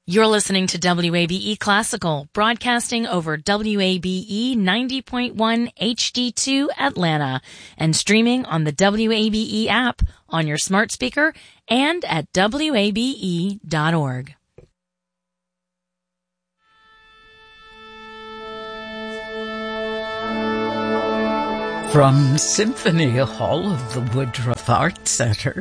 You're listening to WABE Classical, broadcasting over WABE 90.1 HD2 Atlanta and streaming on the WABE app on your smart speaker and at WABE.org. From Symphony Hall of the Woodruff Arts Center,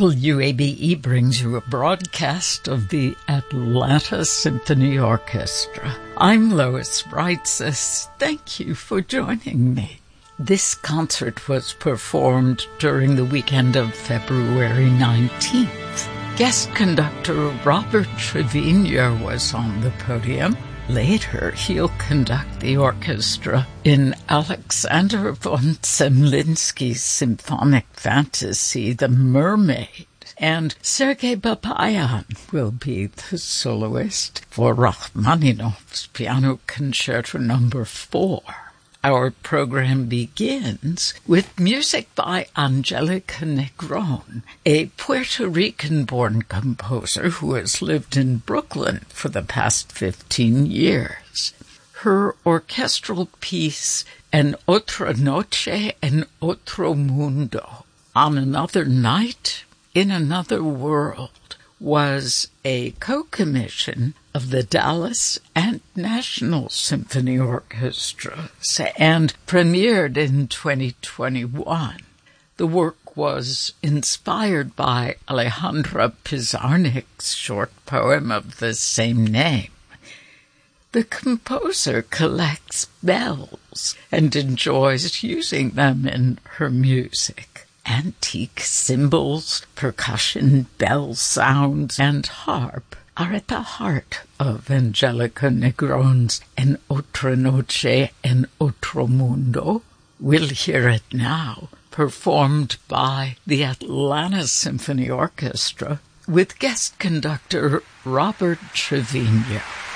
WABE brings you a broadcast of the Atlanta Symphony Orchestra. I'm Lois Reitzes. Thank you for joining me. This concert was performed during the weekend of February 19th. Guest conductor Robert Trevino was on the podium. Later, he'll conduct the orchestra in Alexander von Zemlinsky's symphonic fantasy, The Mermaid. And Sergei Babayan will be the soloist for Rachmaninoff's Piano Concerto No. 4. Our program begins with music by Angelica Negron, a Puerto Rican-born composer who has lived in Brooklyn for the past 15 years. Her orchestral piece, En Otra Noche en Otro Mundo, On Another Night in Another World, was a co-commission of the Dallas and National Symphony Orchestras and premiered in 2021. The work was inspired by Alejandra Pizarnik's short poem of the same name. The composer collects bells and enjoys using them in her music. Antique cymbals, percussion, bell sounds, and harp are at the heart of Angelica Negron's En Otra Noche en Otro Mundo. We'll hear it now, performed by the Atlanta Symphony Orchestra with guest conductor Robert Trevino.